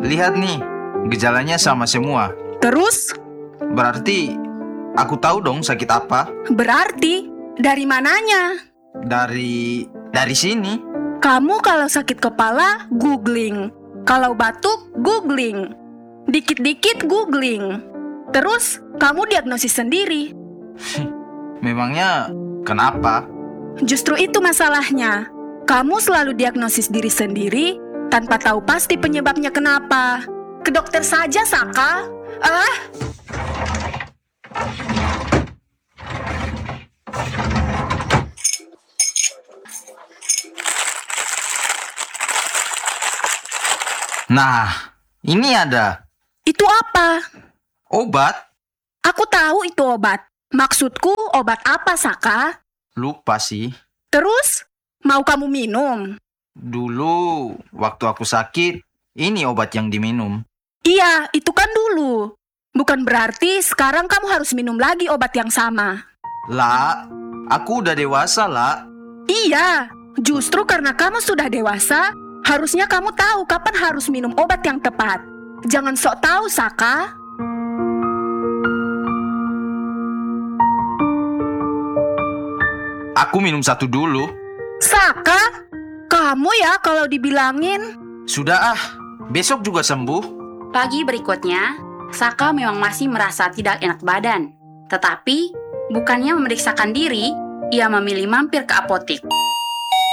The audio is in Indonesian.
lihat nih, gejalanya sama semua. Terus? Berarti aku tahu dong sakit apa. Berarti dari mananya? Dari sini. Kamu kalau sakit kepala, googling. Kalau batuk, googling. Dikit-dikit googling. Terus, kamu diagnosis sendiri. Memangnya kenapa? Justru itu masalahnya. Kamu selalu diagnosis diri sendiri tanpa tahu pasti penyebabnya kenapa. Ke dokter saja, Saka. Nah, ini ada Itu apa? obat. Aku tahu itu obat. Maksudku obat apa, Saka? Lupa sih. Terus, mau kamu minum? Dulu, waktu aku sakit, ini obat yang diminum. Iya, itu kan dulu. Bukan berarti sekarang kamu harus minum lagi obat yang sama. Lah, aku udah dewasa, lah. Iya, justru karena kamu sudah dewasa, harusnya kamu tahu kapan harus minum obat yang tepat. Jangan sok tahu, Saka. Aku minum satu dulu. Saka, kamu ya kalau dibilangin. Sudah besok juga sembuh. Pagi berikutnya, Saka memang masih merasa tidak enak badan. Tetapi, bukannya memeriksakan diri, ia memilih mampir ke apotik.